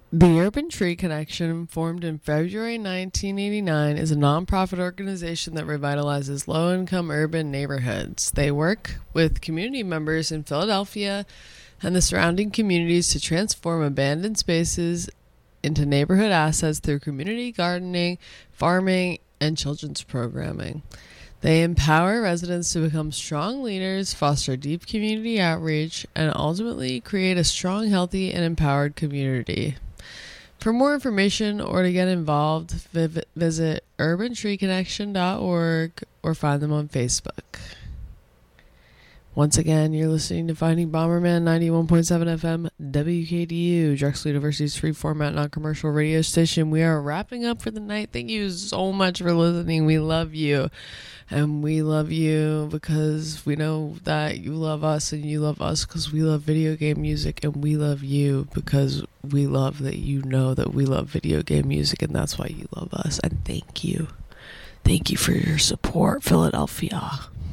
The Urban Tree Connection, formed in February 1989, is a nonprofit organization that revitalizes low-income urban neighborhoods. They work with community members in Philadelphia and the surrounding communities to transform abandoned spaces into neighborhood assets through community gardening, farming, and children's programming. They empower residents to become strong leaders, foster deep community outreach, and ultimately create a strong, healthy, and empowered community. For more information or to get involved, visit urbantreeconnection.org or find them on Facebook. Once again, you're listening to Finding Bomberman 91.7 FM WKDU, Drexel University's free format non-commercial radio station. We are wrapping up for the night. Thank you so much for listening. We love you. And we love you because we know that you love us, and you love us because we love video game music, and we love you because we love that you know that we love video game music, and that's why you love us. And thank you. Thank you for your support, Philadelphia.